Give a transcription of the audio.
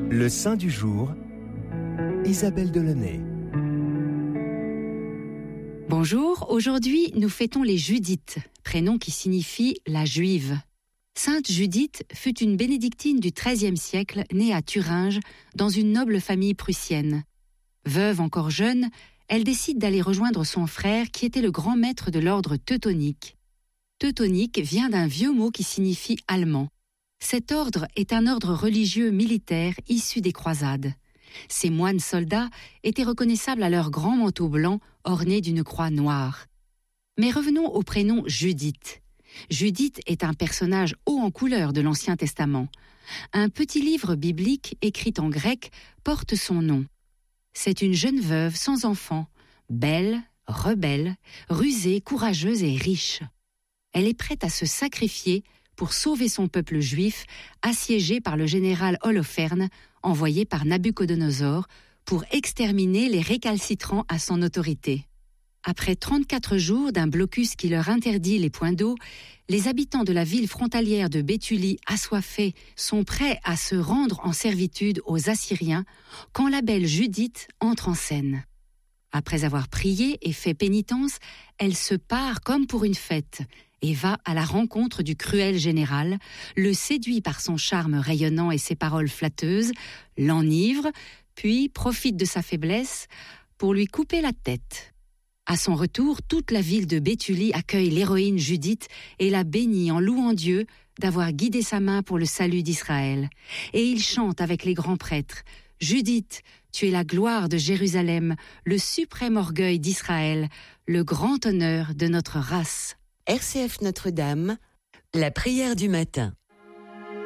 Le saint du jour, Isabelle Delaunay. Bonjour, aujourd'hui nous fêtons les Judith, prénom qui signifie la Juive. Sainte Judith fut une bénédictine du XIIIe siècle née à Thuringe dans une noble famille prussienne. Veuve encore jeune, elle décide d'aller rejoindre son frère qui était le grand maître de l'ordre teutonique. Teutonique vient d'un vieux mot qui signifie allemand. Cet ordre est un ordre religieux militaire issu des croisades. Ces moines soldats étaient reconnaissables à leur grand manteau blanc orné d'une croix noire. Mais revenons au prénom Judith. Judith est un personnage haut en couleur de l'Ancien Testament. Un petit livre biblique écrit en grec porte son nom. C'est une jeune veuve sans enfant, belle, rebelle, rusée, courageuse et riche. Elle est prête à se sacrifier pour sauver son peuple juif, assiégé par le général Holoferne, envoyé par Nabuchodonosor, pour exterminer les récalcitrants à son autorité. Après 34 jours d'un blocus qui leur interdit les points d'eau, les habitants de la ville frontalière de Béthulie, assoiffés, sont prêts à se rendre en servitude aux Assyriens, quand la belle Judith entre en scène. Après avoir prié et fait pénitence, elle se part comme pour une fête et va à la rencontre du cruel général, le séduit par son charme rayonnant et ses paroles flatteuses, l'enivre, puis profite de sa faiblesse pour lui couper la tête. À son retour, toute la ville de Béthulie accueille l'héroïne Judith et la bénit en louant Dieu d'avoir guidé sa main pour le salut d'Israël. Et il chante avec les grands prêtres « Judith, tu es la gloire de Jérusalem, le suprême orgueil d'Israël, le grand honneur de notre race. » RCF Notre-Dame, la prière du matin.